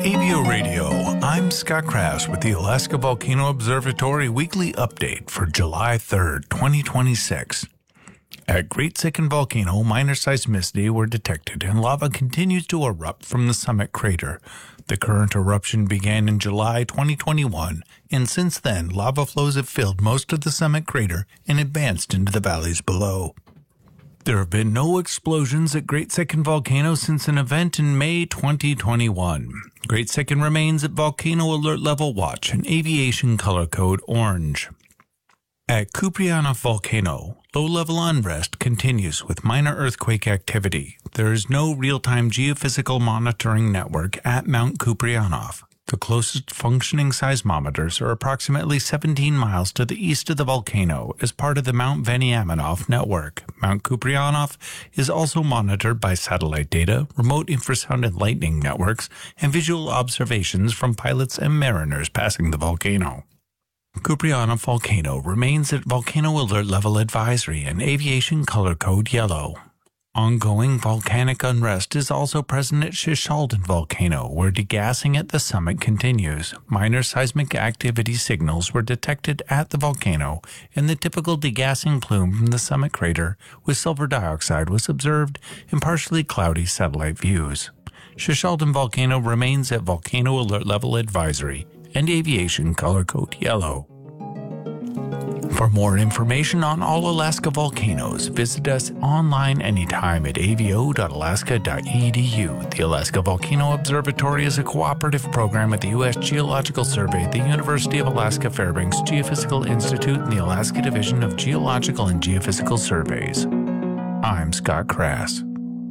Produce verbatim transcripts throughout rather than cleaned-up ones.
A V O Radio, I'm Scott Crass with the Alaska Volcano Observatory Weekly Update for July third, twenty twenty-six. At Great Sikin Volcano, minor seismicity were detected and lava continues to erupt from the summit crater. The current eruption began in July twenty twenty-one, and since then, lava flows have filled most of the summit crater and advanced into the valleys below. There have been no explosions at Great Sikin Volcano since an event in May twenty twenty-one. Great Sikin remains at Volcano Alert Level Watch and Aviation Color Code Orange. At Kuprianof Volcano, low-level unrest continues with minor earthquake activity. There is no real-time geophysical monitoring network at Mount Kuprianof. The closest functioning seismometers are approximately seventeen miles to the east of the volcano as part of the Mount Veniaminof network. Mount Kuprianof is also monitored by satellite data, remote infrasound and lightning networks, and visual observations from pilots and mariners passing the volcano. Kuprianof Volcano remains at Volcano Alert Level Advisory and Aviation Color Code Yellow. Ongoing volcanic unrest is also present at Shishaldin Volcano, where degassing at the summit continues. Minor seismic activity signals were detected at the volcano, and the typical degassing plume from the summit crater with sulfur dioxide was observed in partially cloudy satellite views. Shishaldin Volcano remains at Volcano Alert Level Advisory and Aviation Color Code Yellow. For more information on all Alaska volcanoes, visit us online anytime at a v o dot alaska dot e d u. The Alaska Volcano Observatory is a cooperative program at the U S Geological Survey, the University of Alaska Fairbanks Geophysical Institute, and the Alaska Division of Geological and Geophysical Surveys. I'm Scott Crass.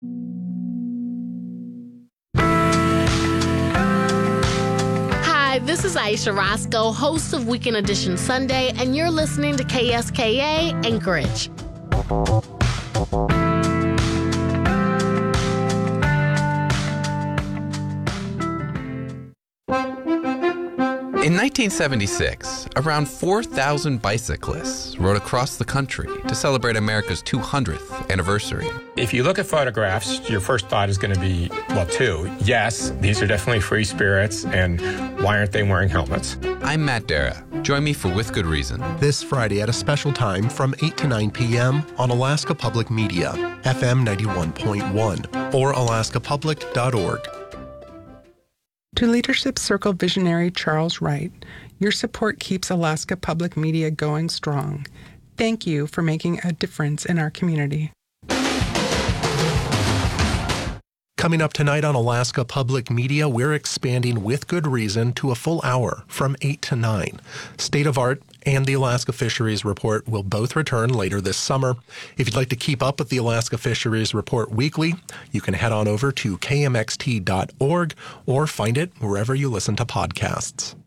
This is Aisha Roscoe, host of Weekend Edition Sunday, and you're listening to K S K A Anchorage. In nineteen seventy-six, around four thousand bicyclists rode across the country to celebrate America's two hundredth anniversary. If you look at photographs, your first thought is going to be, well, two, yes, these are definitely free spirits, and why aren't they wearing helmets? I'm Matt Dara. Join me for With Good Reason. This Friday at a special time from eight to nine p.m. on Alaska Public Media, F M ninety-one point one, or alaska public dot org. To Leadership Circle visionary Charles Wright, your support keeps Alaska Public Media going strong. Thank you for making a difference in our community. Coming up tonight on Alaska Public Media, we're expanding With Good Reason to a full hour from eight to nine. State of Art and the Alaska Fisheries Report will both return later this summer. If you'd like to keep up with the Alaska Fisheries Report weekly, you can head on over to k m x t dot org or find it wherever you listen to podcasts.